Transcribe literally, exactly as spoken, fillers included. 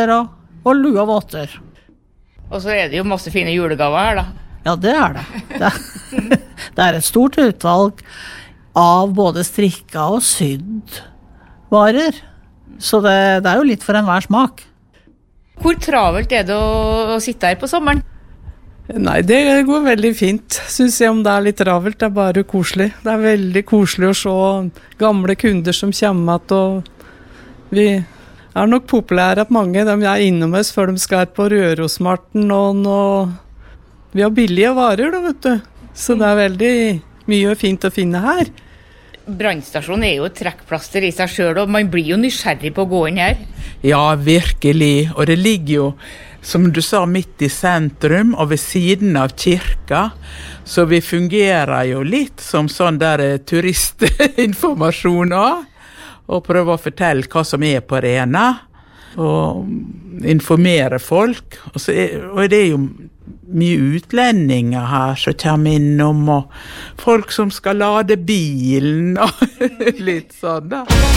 julenisser og, og lue og votter. Og så er det jo masse fine julegaver her da. Ja, det er det. Det er, det er et stort utvalg av både strikka og sydd varer. Så det, det er jo litt for enhver smak. Hvor travelt er det å, å sitte her på sommeren? Nei, det går veldig fint, synes jeg, om det er litt travelt. Det er bare koselig. Det er veldig koselig å se gamle kunder som kommer at og vi er nok populære at mange de er innom oss før de skal på Rørosmarten og nå. Vi har billige varer da, vet du. Så det er veldig mye fint å finne her. Brannstasjonen er jo et trekkplaster i seg selv, og man blir jo nysgjerrig på å gå inn her. Ja, virkelig. Og det ligger jo, som du sa, midt i sentrum og ved siden av kirka. Så vi fungerer jo litt som sånn der turistinformasjon også. Og prøve å fortelle hva som er på Rena, og informere folk. Og, så er, og det er jo mye utlendinger her som kommer innom, og folk som skal lade bilen, og litt sånn da.